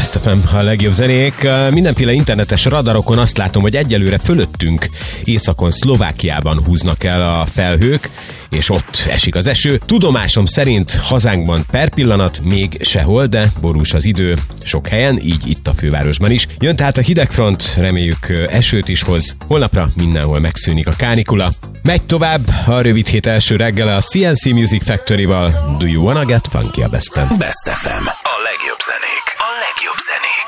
Best FM, a legjobb zenék. Mindenféle internetes radarokon azt látom, hogy egyelőre fölöttünk északon Szlovákiában húznak el a felhők, és ott esik az eső. Tudomásom szerint hazánkban per pillanat még sehol, de borús az idő sok helyen, így itt a fővárosban is. Jön tehát a hidegfront, reméljük esőt is hoz. Holnapra mindenhol megszűnik a kánikula. Megy tovább a rövid hét első reggele a CNC Music Factory-val. Do you wanna get funky a Besten? Best FM, a legjobb zenék.